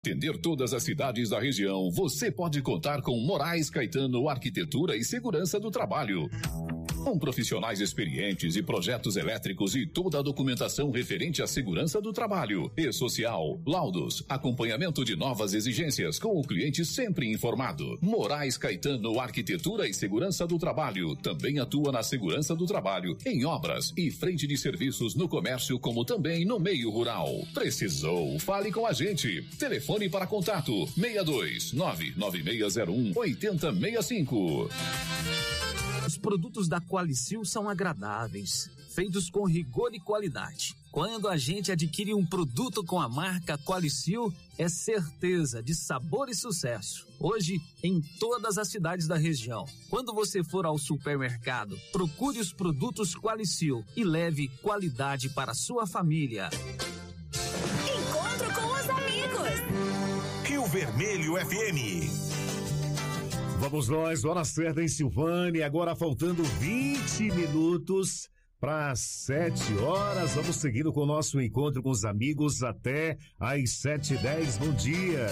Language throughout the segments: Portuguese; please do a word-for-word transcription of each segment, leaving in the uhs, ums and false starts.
Atender todas as cidades da região, você pode contar com Moraes Caetano Arquitetura e Segurança do Trabalho. Com profissionais experientes e projetos elétricos e toda a documentação referente à segurança do trabalho e social, laudos, acompanhamento de novas exigências com o cliente sempre informado. Moraes Caetano Arquitetura e Segurança do Trabalho também atua na segurança do trabalho, em obras e frente de serviços no comércio, como também no meio rural. Precisou? Fale com a gente. Telefone para contato seis dois nove nove seis zero um oito zero seis cinco. Os produtos da Qualicil são agradáveis, feitos com rigor e qualidade. Quando a gente adquire um produto com a marca Qualicil, é certeza de sabor e sucesso. Hoje, em todas as cidades da região. Quando você for ao supermercado, procure os produtos Qualicil e leve qualidade para a sua família. Encontro com os amigos. Rio Vermelho F M. Vamos nós, hora certa em Silvânia, agora faltando vinte minutos para sete horas. Vamos seguindo com o nosso encontro com os amigos até às sete e dez. Bom dia.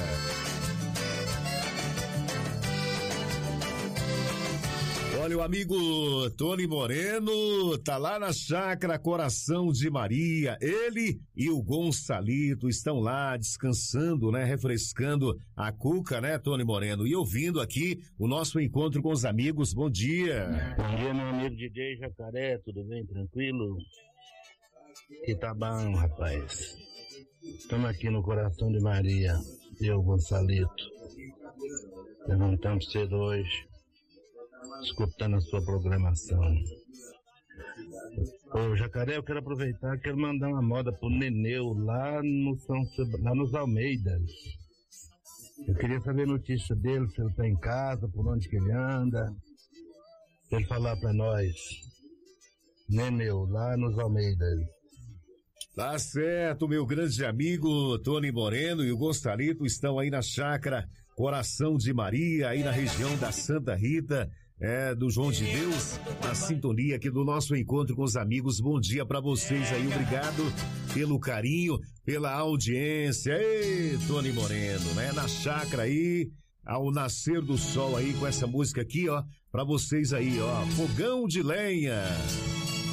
Olha, o amigo Tony Moreno tá lá na chácara Coração de Maria. Ele e o Gonçalito estão lá descansando, né? Refrescando a cuca, né, Tony Moreno? E ouvindo aqui o nosso encontro com os amigos. Bom dia. Bom dia, meu amigo D J Jacaré. Tudo bem? Tranquilo? Que tá bom, rapaz. Estamos aqui no Coração de Maria. Eu, Gonçalito. Levantamos cedo hoje, escutando a sua programação. Ô Jacaré, eu quero aproveitar, quero mandar uma moda pro Neneu lá, no São, lá nos Almeidas. Eu queria saber a notícia dele, se ele tá em casa, por onde que ele anda. Se ele falar pra nós. Neneu, lá nos Almeidas. Tá certo, meu grande amigo Tony Moreno e o Gonçalito estão aí na chácara Coração de Maria, aí na região da Santa Rita, é, do João de Deus, na sintonia aqui do nosso encontro com os amigos. Bom dia pra vocês aí, obrigado pelo carinho, pela audiência. Ei, Tony Moreno, né, na chácara aí, ao nascer do sol aí, com essa música aqui, ó, pra vocês aí, ó, Fogão de Lenha.